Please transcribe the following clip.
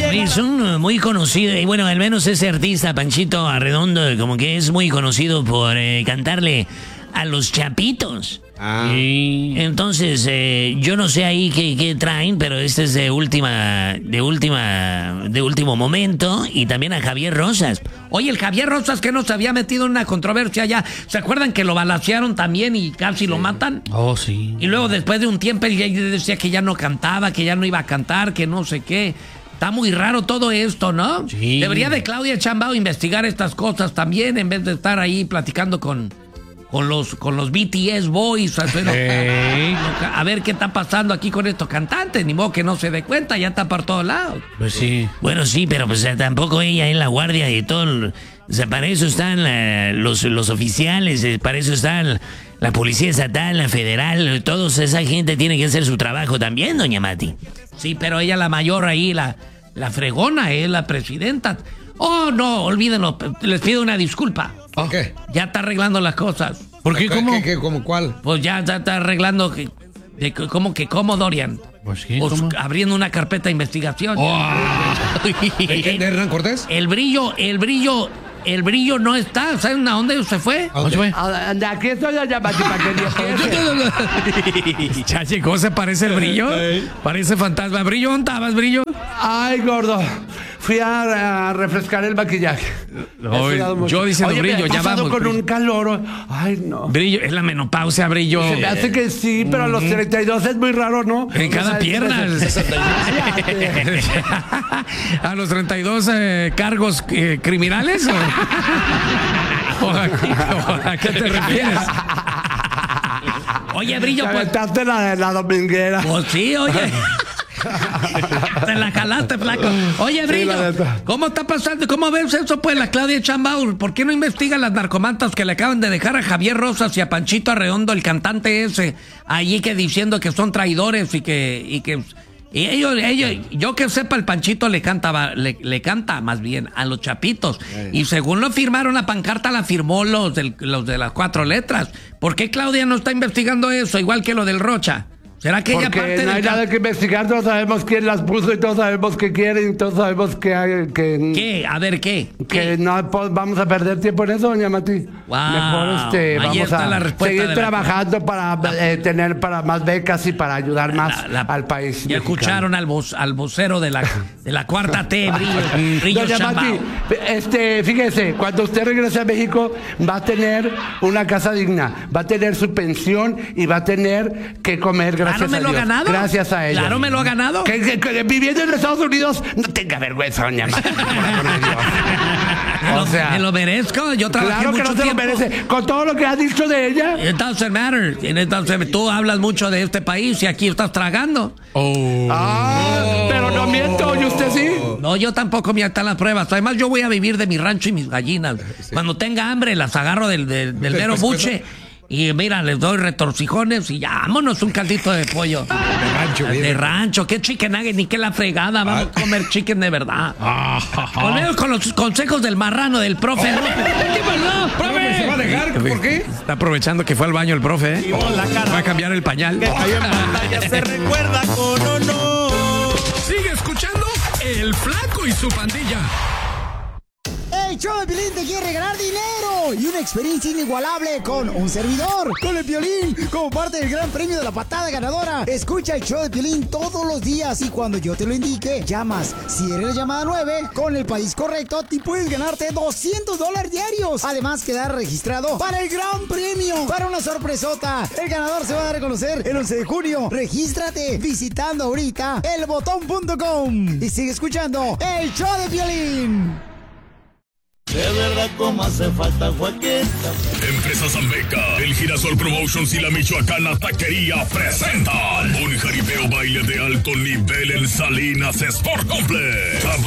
Oye, son muy conocidos, y bueno, al menos ese artista, Panchito Arredondo, como que es muy conocido por cantarle a los chapitos. Sí. Entonces, yo no sé ahí qué traen, pero este es de último momento. Y también a Javier Rosas. Oye, el Javier Rosas que no se había metido en una controversia ya. ¿Se acuerdan que lo balacearon también y casi lo matan? Oh, sí. Y luego después de un tiempo él decía que ya no cantaba, que ya no iba a cantar, que no sé qué. Está muy raro todo esto, ¿no? Sí. Debería de Claudia Sheinbaum investigar estas cosas también en vez de estar ahí platicando con los BTS Boys. A ver qué está pasando aquí con estos cantantes. Ni modo que no se dé cuenta, ya está por todos lados. Pues sí. Bueno, sí, pero pues tampoco ella es la guardia y todo. O sea, para eso están los oficiales, para eso están la policía estatal, la federal. Toda esa gente tiene que hacer su trabajo también, doña Mati. Sí, pero ella la mayor ahí, la fregona, es la presidenta. Oh, no, olvídenlo, les pido una disculpa. ¿Por qué? Ya está arreglando las cosas. ¿Por qué? ¿Cómo? ¿Cómo cuál? Pues ya está arreglando. ¿Cómo, Dorian? Pues sí, Pues, ¿cómo? abriendo una carpeta de investigación. ¿De Hernán Cortés? El brillo no está. ¿Saben a dónde se fue? ¿Dónde fue? Aquí estoy doña Mati para que ni Chachi, ¿cómo se parece el brillo? Parece fantasma. ¿Brillo? ¿Dónde estabas, brillo? Ay, gordo. Fui a refrescar el maquillaje. Yo diciendo Oye, brillo, me he ya pasado vamos. con Brillo. un calor. Ay, no. Brillo, es la menopausia, brillo. Se me hace que sí, pero a los 32 es muy raro, ¿no? En cada No sabes pierna. Cállate. ¿A los 32 cargos criminales? ¿O a qué te refieres? Oye, brillo, Te pues. aventaste la dominguera. Pues sí, oye. Te la jalaste, flaco. Oye, Brillo, la neta. ¿cómo está pasando? ¿Cómo ves eso, pues, la Claudia Sheinbaum? ¿Por qué no investiga las narcomantas que le acaban de dejar a Javier Rosas y a Panchito Arredondo, el cantante ese, allí que diciendo que son traidores y ellos, yo que sepa, el Panchito le canta más bien a los chapitos. Y según lo firmaron, la pancarta la firmó los de las 4 letras. ¿Por qué Claudia no está investigando eso, igual que lo del Rocha? ¿Será que ella Porque parte no hay del... nada que investigar, todos sabemos quién las puso y todos sabemos qué quieren y todos sabemos que ¿Qué? A ver, ¿qué? que no vamos a perder tiempo en eso, doña Mati. Wow. Mejor Ahí vamos está la a respuesta seguir de la- trabajando para tener para más becas y para ayudar más al país. Ya mexicano. escucharon al vocero de la cuarta T, Brillo Doña Sheinbaum. Mati, fíjese, cuando usted regrese a México va a tener una casa digna, va a tener su pensión y va a tener que comer gracias Claro, me a lo ha Dios. ganado. Gracias a ella. Claro, me lo ha ganado. Que viviendo en Estados Unidos, no tenga vergüenza, doña Mati. por amor de Dios. O sea, me lo merezco. Yo trabajé claro que mucho no se lo tiempo. merece. Con todo lo que has dicho de ella. It doesn't matter. Tú hablas mucho de este país y aquí estás tragando. Pero no miento, ¿y usted sí? No, yo tampoco me están las pruebas. Además, yo voy a vivir de mi rancho y mis gallinas. Cuando tenga hambre, las agarro del mero buche. Y mira, les doy retorcijones y ya, vámonos un caldito de pollo. De rancho, qué chicken nugget, ni qué la fregada. Vamos a comer chicken de verdad. Volvemos con los consejos del marrano, del profe. ¿Qué pasó, profe? ¿Se va a dejar? ¿Por qué? Está aprovechando que fue al baño el profe, ¿eh? Va a cambiar el pañal. Ya se recuerda con honor. Sigue escuchando El Flaco y su pandilla. El show de Piolín te quiere regalar dinero y una experiencia inigualable con un servidor, con el Piolín, como parte del gran premio de la patada ganadora. Escucha el show de Piolín todos los días y cuando yo te lo indique, llamas. Si eres la llamada 9, con el país correcto, te puedes ganarte $200 diarios. Además, quedar registrado para el gran premio, para una sorpresota. El ganador se va a dar a conocer el 11 de junio. Regístrate visitando ahorita elbotón.com y sigue escuchando el show de Piolín. De verdad como hace falta Joaquín. Empresa Zambeca, el Girasol Promotions y la Michoacana Taquería presentan un jaripeo baile de alto nivel en Salinas Sport Complex.